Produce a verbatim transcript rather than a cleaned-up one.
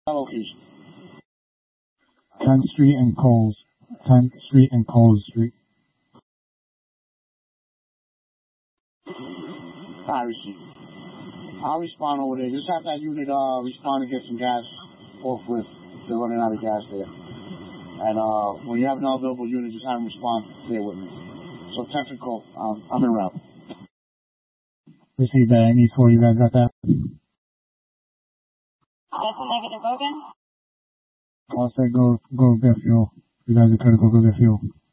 location. tenth Street and Coles. tenth Street and Coles Street. I receive. I'll respond over there. Just have that unit uh, respond and get some gas forthwith. They're running out of gas there. And uh, when you have an available unit, just have them respond there with me. So technical, um, I'm en route. Received that. Any four, you guys got that? That's a negative, Logan. All set, go, go get fuel. You guys are critical, go get fuel.